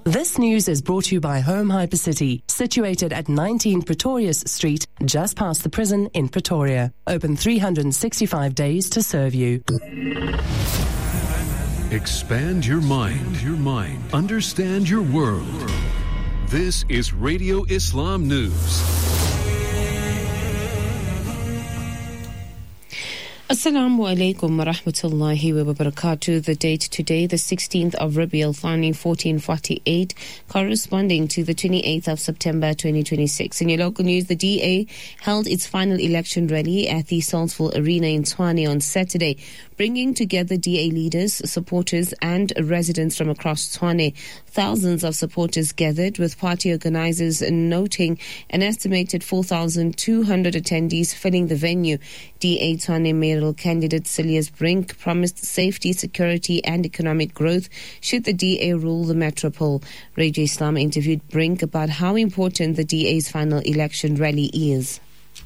This news is brought to you by Home Hypercity, situated at 19 Pretorius Street, just past the prison in Pretoria. Open 365 days to serve you. Expand your mind. Understand your world. This is Radio Islam News. Assalamu alaikum wa rahmatullahi wa barakatuh. The date today, the 16th of Rabi al-Thani 1448, corresponding to the 28th of September 2026. In your local news, the DA held its final election rally at the Salzville Arena in Tshwane on Saturday, bringing together DA leaders, supporters and residents from across Tshwane. Thousands of supporters gathered, with party organizers noting an estimated 4,200 attendees filling the venue. DA Tshwane mayoral candidate Cilliers Brink promised safety, security and economic growth should the DA rule the metropole. Radio Islam interviewed Brink about how important the DA's final election rally is.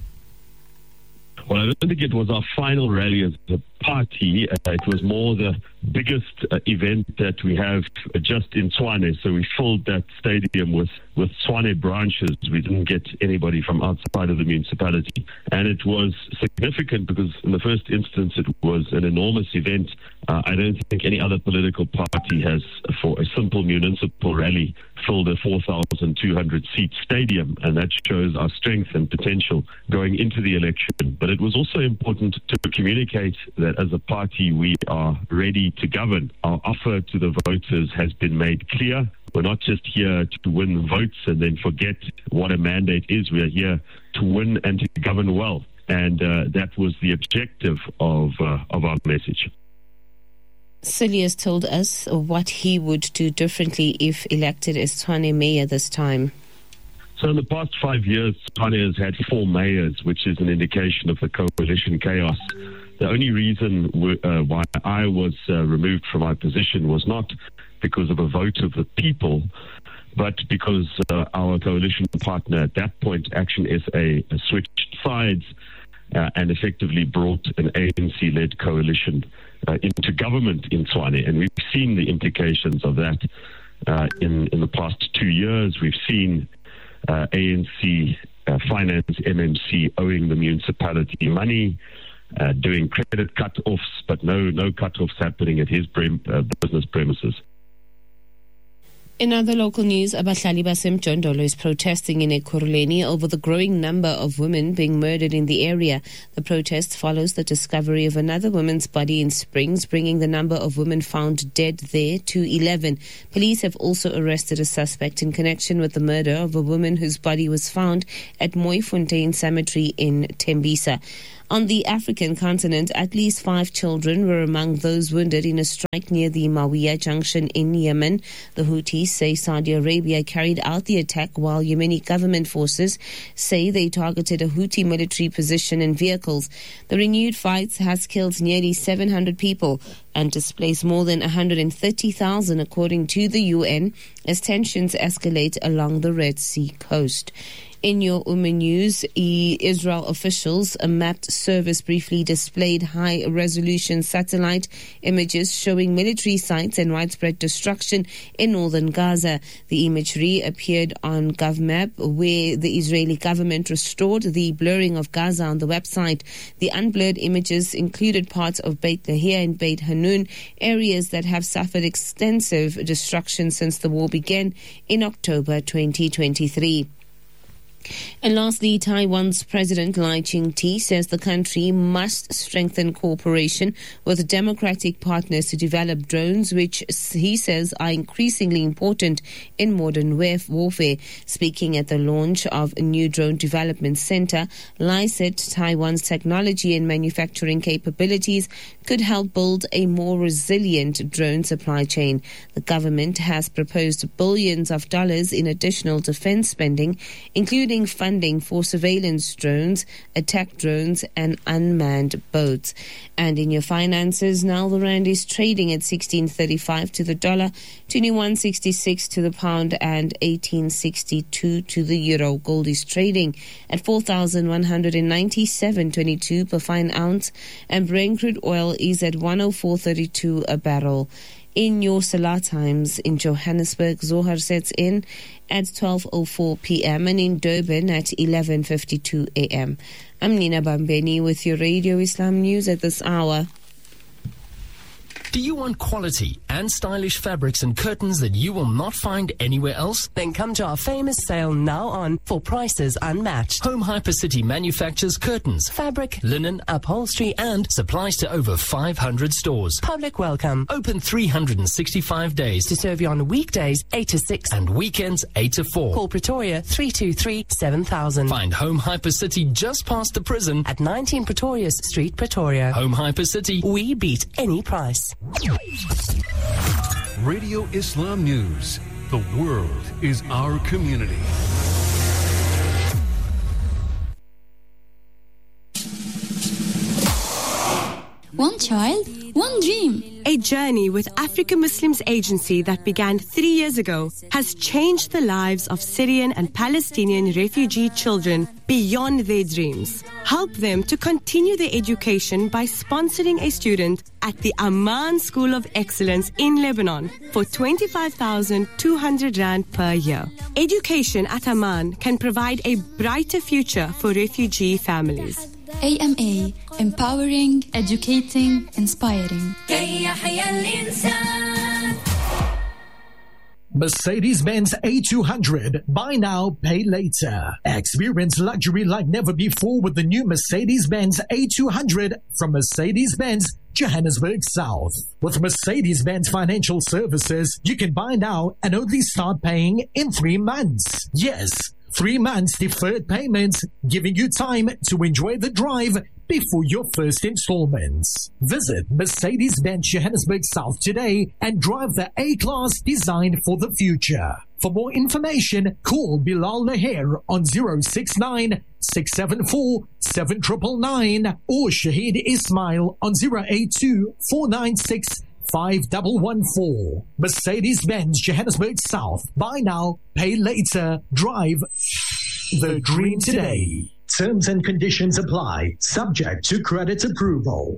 Well, I don't think it was our final rally as a party. It was more the biggest event that we have just in Tshwane. So we filled that stadium with Tshwane branches. We didn't get anybody from outside of the municipality. And it was significant because in the first instance, it was an enormous event. I don't think any other political party has, for a simple municipal rally, filled a 4,200 seat stadium. And that shows our strength and potential going into the election. But it was also important to communicate that as a party, we are ready to govern. Our offer to the voters has been made clear. We're not just here to win votes and then forget what a mandate is. We are here to win and to govern well. And that was the objective of our message. Cilliers told us what he would do differently if elected as Tshwane mayor this time. So in the past 5 years, Tshwane has had 4 mayors, which is an indication of the coalition chaos. The only reason why I was removed from my position was not because of a vote of the people, but because our coalition partner at that point, Action SA, switched sides and effectively brought an ANC-led coalition into government in Tshwane. And we've seen the implications of that in the past 2 years. We've seen ANC Finance MMC owing the municipality money, doing credit cut-offs, but no cut-offs happening at his business premises. In other local news, Abahlali baseMjondolo is protesting in Ekurhuleni over the growing number of women being murdered in the area. The protest follows the discovery of another woman's body in Springs, bringing the number of women found dead there to 11. Police have also arrested a suspect in connection with the murder of a woman whose body was found at Mooifontein Cemetery in Tembisa. On the African continent, at least 5 children were among those wounded in a strike near the Mawiya junction in Yemen. The Houthis say Saudi Arabia carried out the attack, while Yemeni government forces say they targeted a Houthi military position and vehicles. The renewed fights has killed nearly 700 people and displaced more than 130,000 according to the UN as tensions escalate along the Red Sea coast. In your news, Israel officials, a mapped service briefly displayed high-resolution satellite images showing military sites and widespread destruction in northern Gaza. The imagery appeared on GovMap, where the Israeli government restored the blurring of Gaza on the website. The unblurred images included parts of Beit Lahia and Beit Hanun, areas that have suffered extensive destruction since the war began in October 2023. And lastly, Taiwan's President Lai Ching-te says the country must strengthen cooperation with democratic partners to develop drones, which he says are increasingly important in modern warfare. Speaking at the launch of a new drone development center, Lai said Taiwan's technology and manufacturing capabilities could help build a more resilient drone supply chain. The government has proposed billions of dollars in additional defense spending, including funding for surveillance drones, attack drones and unmanned boats. And in your finances, now the rand is trading at 16.35 to the dollar, 21.66 to the pound and 18.62 to the euro. Gold is trading at 4,197.22 per fine ounce, and Brent crude oil is at 104.32 a barrel. In your Salah times in Johannesburg, Zohar sets in at 12:04 p.m. and in Durban at 11:52 a.m. I'm Nina Bambeni with your Radio Islam News at this hour. Do you want quality and stylish fabrics and curtains that you will not find anywhere else? Then come to our famous sale now on for prices unmatched. Home Hypercity manufactures curtains, Fabric, linen, upholstery, and supplies to over 500 stores. public welcome. Open 365 days To serve you on weekdays 8 to 6. and weekends 8 to 4. Call Pretoria 323 7000. Find Home Hypercity just past the prison. At 19 Pretorius Street, Pretoria. Home Hypercity. We beat any price. Radio Islam News. The world is our community. One child, one dream. A journey with Africa Muslims Agency that began 3 years ago has changed the lives of Syrian and Palestinian refugee children beyond their dreams. Help them to continue their education by sponsoring a student at the Amman School of Excellence in Lebanon for 25,200 Rand per year. Education at Amman can provide a brighter future for refugee families. AMA, empowering, educating, inspiring. Mercedes-Benz A200. Buy now, pay later. Experience luxury like never before with the new Mercedes-Benz A200 from Mercedes-Benz Johannesburg South. With Mercedes-Benz Financial Services, you can buy now and only start paying in 3 months. Yes, 3 months deferred payments, giving you time to enjoy the drive before your first installments. Visit Mercedes-Benz Johannesburg South today and drive the A-Class designed for the future. For more information, call Bilal Naher on 069 674 7999 or Shahid Ismail on 082 496 5114. Mercedes-Benz Johannesburg South. Buy now, pay later. Drive the dream today. Terms and conditions apply. Subject to credit approval.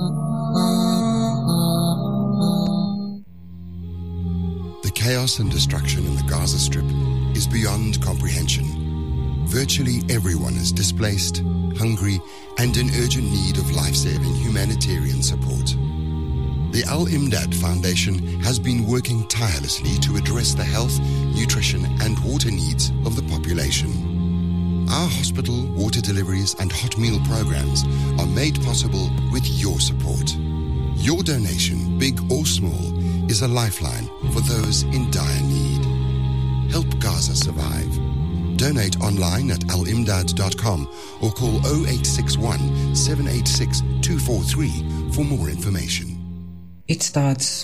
The chaos and destruction in the Gaza Strip is beyond comprehension. Virtually everyone is displaced, hungry, and in urgent need of life-saving humanitarian support. The Al-Imdad Foundation has been working tirelessly to address the health, nutrition, and water needs of the population. Our hospital, water deliveries, and hot meal programs are made possible with your support. Your donation, big or small, is a lifeline for those in dire need. Help Gaza survive. Donate online at alimdad.com or call 0861 786 243 for more information. It starts